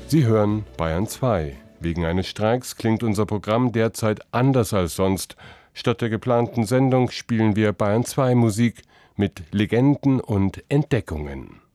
Sie hören Bayern 2. Wegen eines Streiks klingt unser Programm derzeit anders als sonst. Statt der geplanten Sendung spielen wir Bayern 2 Musik mit Legenden und Entdeckungen.